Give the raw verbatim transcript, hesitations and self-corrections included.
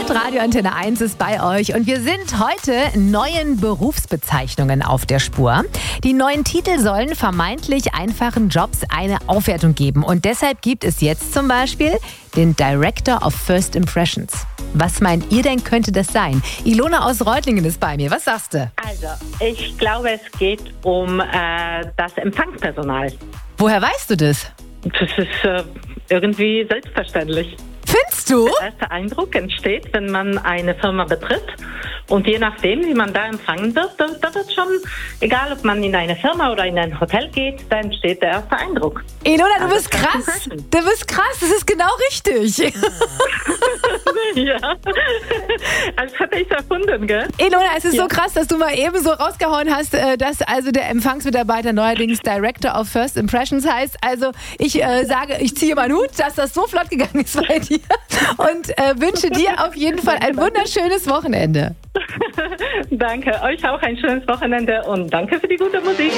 Hitradio Antenne eins ist bei euch und wir sind heute neuen Berufsbezeichnungen auf der Spur. Die neuen Titel sollen vermeintlich einfachen Jobs eine Aufwertung geben und deshalb gibt es jetzt zum Beispiel den Director of First Impressions. Was meint ihr denn, könnte das sein? Ilona aus Reutlingen ist bei mir. Was sagst du? Also, ich glaube, es geht um äh, das Empfangspersonal. Woher weißt du das? Das ist äh, irgendwie selbstverständlich. Findest du? Der erste Eindruck entsteht, wenn man eine Firma betritt. Und je nachdem, wie man da empfangen wird, da, da wird schon, egal ob man in eine Firma oder in ein Hotel geht, da entsteht der erste Eindruck. Ilona, du Also bist krass. Du bist krass, das ist genau richtig. Ja, als hätte ich es erfunden, gell? Ilona, es ist Ja. so krass, dass du mal eben so rausgehauen hast, äh, dass also der Empfangsmitarbeiter neuerdings Director of First Impressions heißt. Also ich äh, sage, ich ziehe meinen Hut, dass das so flott gegangen ist bei dir und äh, wünsche dir auf jeden Fall ein wunderschönes Wochenende. Danke, euch auch ein schönes Wochenende und danke für die gute Musik.